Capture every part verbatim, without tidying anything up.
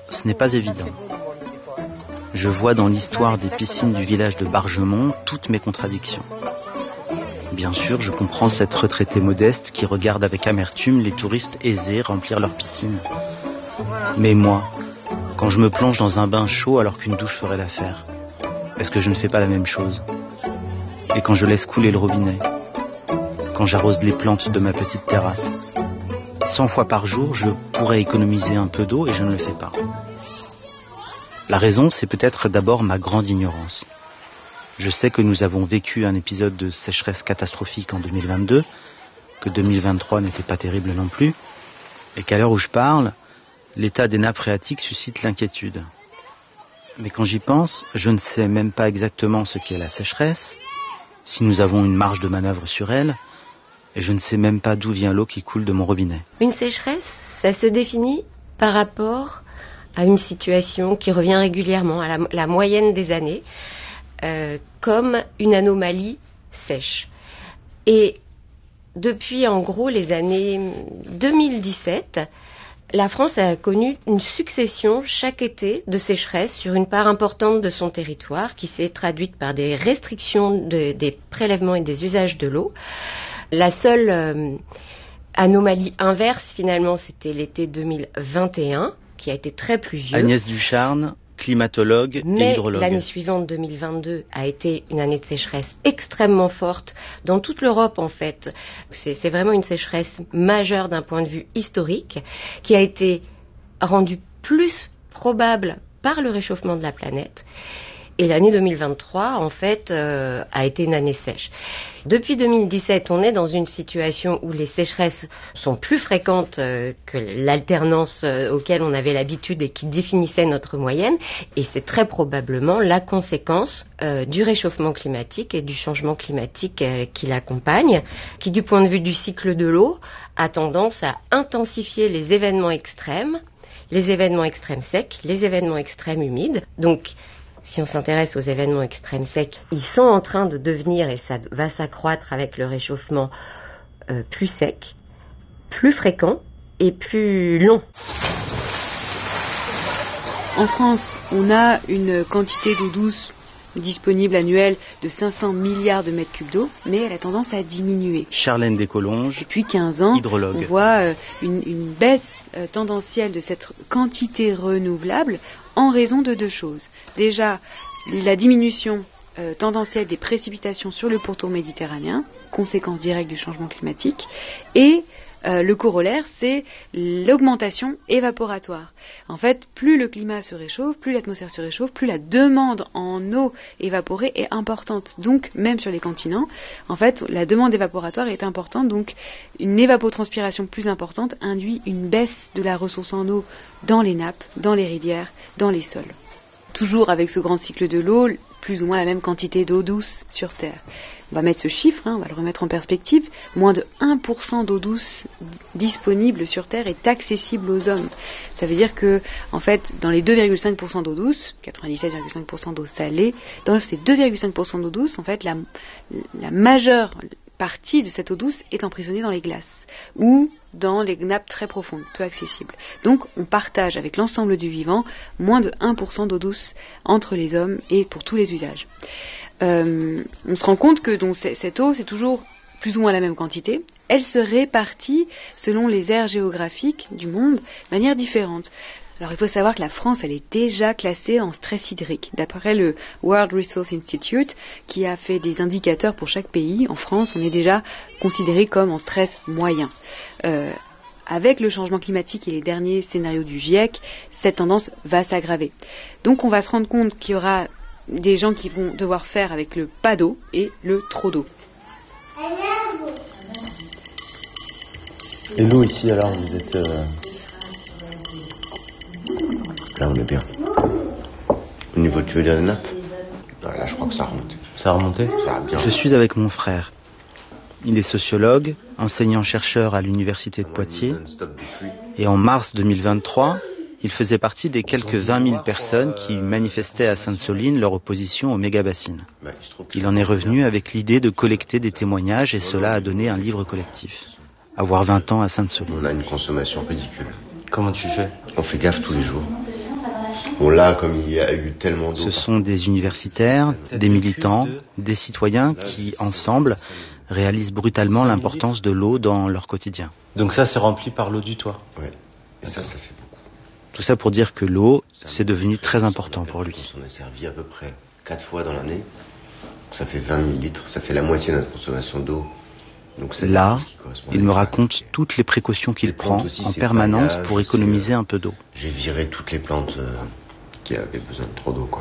ce n'est pas évident. Je vois dans l'histoire des piscines du village de Bargemont toutes mes contradictions. Bien sûr, je comprends cette retraitée modeste qui regarde avec amertume les touristes aisés remplir leurs piscines. Mais moi, quand je me plonge dans un bain chaud alors qu'une douche ferait l'affaire, est-ce que je ne fais pas la même chose? Et quand je laisse couler le robinet, quand j'arrose les plantes de ma petite terrasse, cent fois par jour, je pourrais économiser un peu d'eau et je ne le fais pas. La raison, c'est peut-être d'abord ma grande ignorance. Je sais que nous avons vécu un épisode de sécheresse catastrophique en deux mille vingt-deux, que deux mille vingt-trois n'était pas terrible non plus, et qu'à l'heure où je parle, l'état des nappes phréatiques suscite l'inquiétude. Mais quand j'y pense, je ne sais même pas exactement ce qu'est la sécheresse, si nous avons une marge de manœuvre sur elle, et je ne sais même pas d'où vient l'eau qui coule de mon robinet. Une sécheresse, ça se définit par rapport à une situation qui revient régulièrement, à la, la moyenne des années, euh, comme une anomalie sèche. Et depuis, en gros, les années deux mille dix-sept, la France a connu une succession chaque été de sécheresses sur une part importante de son territoire, qui s'est traduite par des restrictions de, des prélèvements et des usages de l'eau. La seule euh, anomalie inverse, finalement, c'était l'été deux mille vingt et un, qui a été très pluvieux. Agnès Ducharne, climatologue Mais et hydrologue. L'année suivante, deux mille vingt-deux, a été une année de sécheresse extrêmement forte dans toute l'Europe, en fait. C'est, c'est vraiment une sécheresse majeure d'un point de vue historique, qui a été rendue plus probable par le réchauffement de la planète. Et l'année deux mille vingt-trois, en fait, euh, a été une année sèche. Depuis deux mille dix-sept, on est dans une situation où les sécheresses sont plus fréquentes euh, que l'alternance euh, auquel on avait l'habitude et qui définissait notre moyenne. Et c'est très probablement la conséquence euh, du réchauffement climatique et du changement climatique euh, qui l'accompagne, qui, du point de vue du cycle de l'eau, a tendance à intensifier les événements extrêmes, les événements extrêmes secs, les événements extrêmes humides. Donc, si on s'intéresse aux événements extrêmes secs, ils sont en train de devenir, et ça va s'accroître avec le réchauffement, euh, plus secs, plus fréquents et plus longs. En France, on a une quantité d'eau douce disponible annuelle de cinq cents milliards de mètres cubes d'eau, mais elle a tendance à diminuer. Charlène Descolonges, depuis quinze ans, hydrologue. On voit euh, une, une baisse euh, tendancielle de cette quantité renouvelable en raison de deux choses. Déjà, la diminution euh, tendancielle des précipitations sur le pourtour méditerranéen, conséquence directe du changement climatique, et Euh, le corollaire, c'est l'augmentation évaporatoire. En fait, plus le climat se réchauffe, plus l'atmosphère se réchauffe, plus la demande en eau évaporée est importante. Donc, même sur les continents, en fait, la demande évaporatoire est importante. Donc, une évapotranspiration plus importante induit une baisse de la ressource en eau dans les nappes, dans les rivières, dans les sols. Toujours avec ce grand cycle de l'eau, plus ou moins la même quantité d'eau douce sur Terre. On va mettre ce chiffre, hein, on va le remettre en perspective. Moins de un pour cent d'eau douce d- disponible sur Terre est accessible aux hommes. Ça veut dire que, en fait, dans les deux virgule cinq pour cent d'eau douce, quatre-vingt-dix-sept virgule cinq pour cent d'eau salée, dans ces deux virgule cinq pour cent d'eau douce, en fait, la, la majeure partie de cette eau douce est emprisonnée dans les glaces ou dans les nappes très profondes, peu accessibles. Donc, on partage avec l'ensemble du vivant moins de un pour cent d'eau douce entre les hommes et pour tous les usages. Euh, on se rend compte que donc, cette eau, c'est toujours plus ou moins la même quantité. Elle se répartit selon les aires géographiques du monde de manière différente. Alors il faut savoir que la France, elle est déjà classée en stress hydrique. D'après le World Resources Institute, qui a fait des indicateurs pour chaque pays, en France, on est déjà considéré comme en stress moyen. Euh, avec le changement climatique et les derniers scénarios du GIEC, cette tendance va s'aggraver. Donc on va se rendre compte qu'il y aura des gens qui vont devoir faire avec le pas d'eau et le trop d'eau. Et l'eau ici, alors, vous êtes... Euh... Là, on est bien. Au niveau de la nappe, là, je crois que ça remonte. Ça a remonté ? Ça a bien. Je suis avec mon frère. Il est sociologue, enseignant-chercheur à l'université de Poitiers. Et en mars deux mille vingt-trois... il faisait partie des quelques vingt mille personnes qui manifestaient à Sainte-Soline leur opposition aux méga-bassines. Il en est revenu avec l'idée de collecter des témoignages et cela a donné un livre collectif. Avoir vingt ans à Sainte-Soline. On a une consommation ridicule. Comment tu fais ? On fait gaffe tous les jours. Bon là, comme il y a eu tellement d'eau... Ce sont des universitaires, des militants, des citoyens qui, ensemble, réalisent brutalement l'importance de l'eau dans leur quotidien. Donc ça, c'est rempli par l'eau du toit. Ouais, et ça, ça fait beaucoup. Tout ça pour dire que l'eau, c'est devenu très important pour lui. On est servi à peu près quatre fois dans l'année. Ça fait vingt mille litres, ça fait la moitié de notre consommation d'eau. Donc là, il me raconte toutes les précautions qu'il prend en permanence pour économiser un peu d'eau. J'ai viré toutes les plantes euh, qui avaient besoin de trop d'eau, quoi.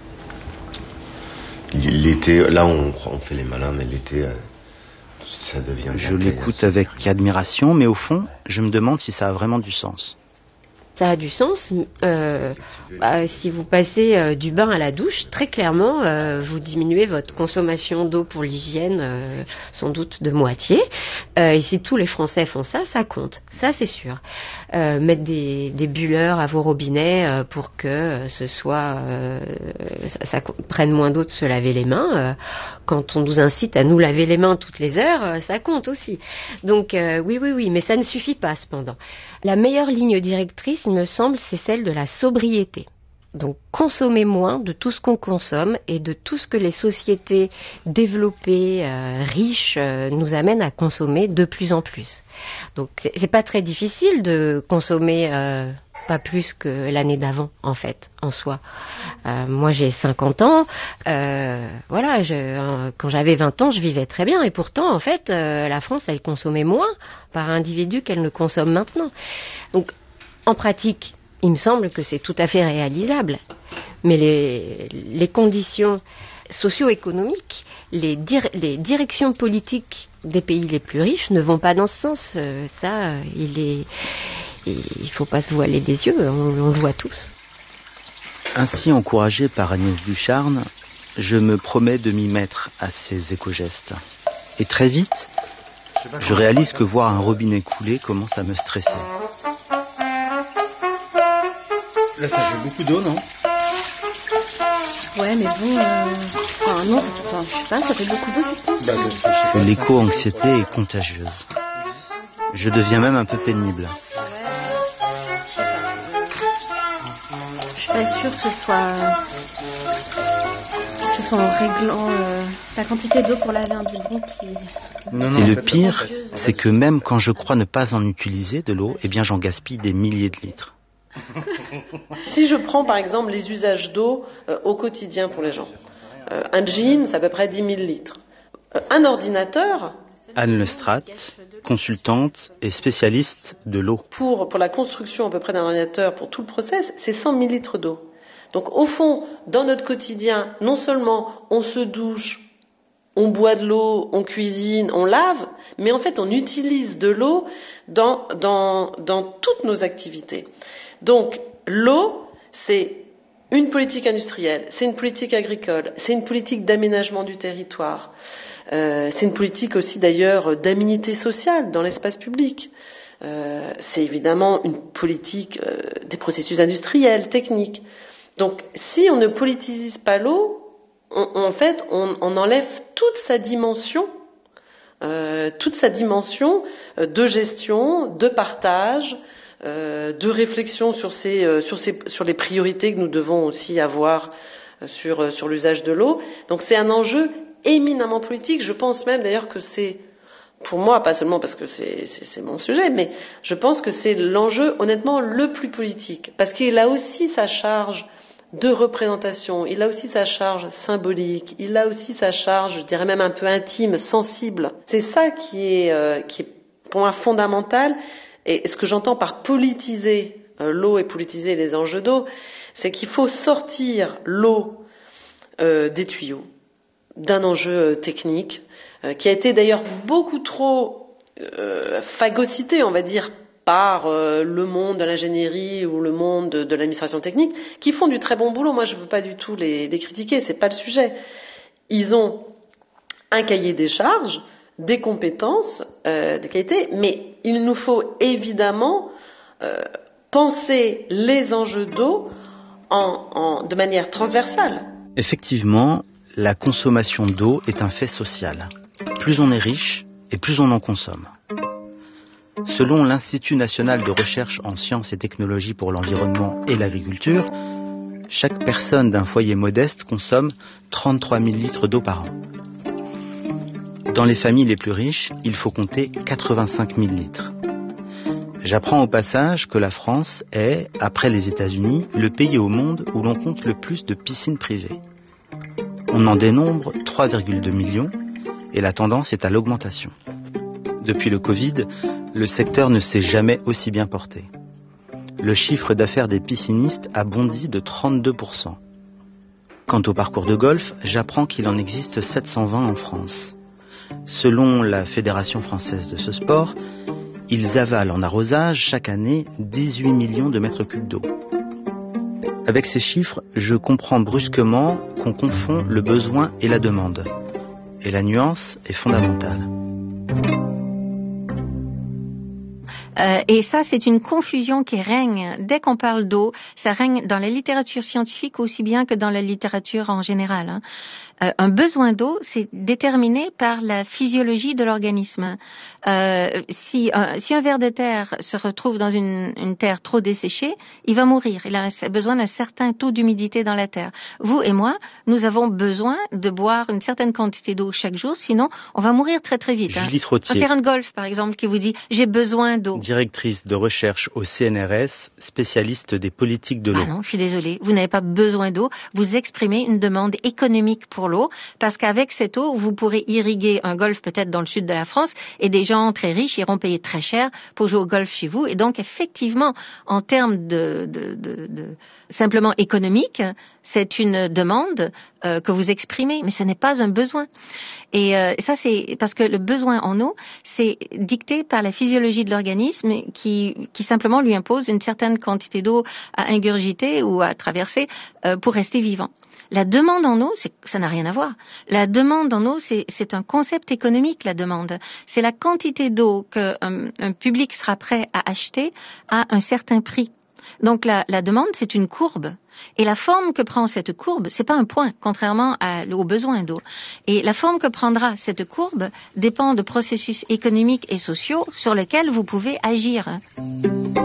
L'été, là on, on fait les malins, mais l'été, euh, ça devient... Je l'écoute avec admiration, mais au fond, je me demande si ça a vraiment du sens. Ça a du sens. Euh, bah, si vous passez euh, du bain à la douche, très clairement, euh, vous diminuez votre consommation d'eau pour l'hygiène, euh, sans doute de moitié. Euh, et si tous les Français font ça, ça compte. Ça, c'est sûr. Euh, mettre des, des bulleurs à vos robinets euh, pour que euh, ce soit, euh, ça, ça prenne moins d'eau de se laver les mains. Euh, quand on nous incite à nous laver les mains toutes les heures, euh, ça compte aussi. Donc euh, oui, oui, oui, mais ça ne suffit pas cependant. La meilleure ligne directrice, il me semble, c'est celle de la sobriété. Donc consommer moins de tout ce qu'on consomme et de tout ce que les sociétés développées, euh, riches, euh, nous amènent à consommer de plus en plus. Donc c'est, c'est pas très difficile de consommer euh, pas plus que l'année d'avant, en fait, en soi. Euh, moi j'ai cinquante ans, euh, voilà, je, euh, quand j'avais vingt ans, je vivais très bien et pourtant, en fait, euh, la France, elle consommait moins par individu qu'elle ne consomme maintenant. Donc en pratique, il me semble que c'est tout à fait réalisable. Mais les, les conditions socio-économiques, les, dir, les directions politiques des pays les plus riches ne vont pas dans ce sens. Euh, ça, il est, il ne faut pas se voiler des yeux, on, on le voit tous. Ainsi encouragé par Agnès Boucharn, je me promets de m'y mettre à ces éco-gestes. Et très vite, je réalise que voir un robinet couler commence à me stresser. Là, ça fait beaucoup d'eau, non? Ouais, mais bon, euh... enfin, non, ça fait, enfin, je sais pas, ça fait beaucoup d'eau, tu penses? Bah, l'éco-anxiété est contagieuse. Je deviens même un peu pénible. Je suis pas sûre que ce soit, que ce soit en réglant euh, la quantité d'eau pour laver un biberon qui... Non, non, et le pire, c'est que même quand je crois ne pas en utiliser de l'eau, eh bien j'en gaspille des milliers de litres. Si je prends par exemple les usages d'eau euh, au quotidien pour les gens, euh, un jean, c'est à peu près dix mille litres. Euh, un ordinateur... Anne Lestrade, consultante et spécialiste de l'eau. Pour, pour la construction à peu près d'un ordinateur, pour tout le process, c'est cent mille litres d'eau. Donc au fond, dans notre quotidien, non seulement on se douche, on boit de l'eau, on cuisine, on lave, mais en fait on utilise de l'eau dans, dans, dans toutes nos activités. Donc l'eau, c'est une politique industrielle, c'est une politique agricole, c'est une politique d'aménagement du territoire, euh, c'est une politique aussi d'ailleurs d'aménité sociale dans l'espace public. Euh, c'est évidemment une politique euh, des processus industriels, techniques. Donc si on ne politise pas l'eau, on, en fait on, on enlève toute sa dimension, euh, toute sa dimension de gestion, de partage, Euh, de réflexion sur, ces, euh, sur, ces, sur les priorités que nous devons aussi avoir euh, sur, euh, sur l'usage de l'eau. Donc c'est un enjeu éminemment politique. Je pense même d'ailleurs que c'est, pour moi, pas seulement parce que c'est, c'est, c'est mon sujet, mais je pense que c'est l'enjeu honnêtement le plus politique. Parce qu'il a aussi sa charge de représentation, il a aussi sa charge symbolique, il a aussi sa charge, je dirais même un peu intime, sensible. C'est ça qui est, euh, qui est pour moi fondamental. Et ce que j'entends par politiser euh, l'eau et politiser les enjeux d'eau, c'est qu'il faut sortir l'eau euh, des tuyaux, d'un enjeu euh, technique, euh, qui a été d'ailleurs beaucoup trop euh, phagocyté, on va dire, par euh, le monde de l'ingénierie ou le monde de, de l'administration technique, qui font du très bon boulot. Moi, je ne veux pas du tout les, les critiquer, c'est pas le sujet. Ils ont un cahier des charges, des compétences, euh, des qualités, mais il nous faut évidemment euh, penser les enjeux d'eau en, en, de manière transversale. Effectivement, la consommation d'eau est un fait social. Plus on est riche et plus on en consomme. Selon l'Institut national de recherche en sciences et technologies pour l'environnement et l'agriculture, chaque personne d'un foyer modeste consomme trente-trois mille litres d'eau par an. Dans les familles les plus riches, il faut compter quatre-vingt-cinq mille litres. J'apprends au passage que la France est, après les États-Unis, le pays au monde où l'on compte le plus de piscines privées. On en dénombre trois virgule deux millions et la tendance est à l'augmentation. Depuis le Covid, le secteur ne s'est jamais aussi bien porté. Le chiffre d'affaires des piscinistes a bondi de trente-deux pour cent. Quant au parcours de golf, j'apprends qu'il en existe sept cent vingt en France. Selon la Fédération française de ce sport, ils avalent en arrosage chaque année dix-huit millions de mètres cubes d'eau. Avec ces chiffres, je comprends brusquement qu'on confond le besoin et la demande. Et la nuance est fondamentale. Euh, et ça, c'est une confusion qui règne. Dès qu'on parle d'eau, ça règne dans la littérature scientifique aussi bien que dans la littérature en général. Hein. Euh, un besoin d'eau, c'est déterminé par la physiologie de l'organisme. Euh, si, un, si un ver de terre se retrouve dans une, une terre trop desséchée, il va mourir. Il a un, besoin d'un certain taux d'humidité dans la terre. Vous et moi, nous avons besoin de boire une certaine quantité d'eau chaque jour, sinon on va mourir très très vite. Julie hein. Trottier. Un terrain de golf, par exemple, qui vous dit « j'ai besoin d'eau ». Directrice de recherche au C N R S, spécialiste des politiques de l'eau. Ah non, je suis désolée, vous n'avez pas besoin d'eau, vous exprimez une demande économique pour l'eau, parce qu'avec cette eau, vous pourrez irriguer un golf peut-être dans le sud de la France, et des gens très riches iront payer très cher pour jouer au golf chez vous, et donc effectivement, en termes de, de, de, de simplement économique, c'est une demande euh, que vous exprimez, mais ce n'est pas un besoin. Et euh, ça, c'est parce que le besoin en eau, c'est dicté par la physiologie de l'organisme qui, qui simplement lui impose une certaine quantité d'eau à ingurgiter ou à traverser euh, pour rester vivant. La demande en eau, c'est, ça n'a rien à voir. La demande en eau, c'est, c'est un concept économique, la demande. C'est la quantité d'eau qu'un un public sera prêt à acheter à un certain prix. Donc la, la demande, c'est une courbe. Et la forme que prend cette courbe, c'est pas un point, contrairement à, aux besoins d'eau. Et la forme que prendra cette courbe dépend de processus économiques et sociaux sur lesquels vous pouvez agir.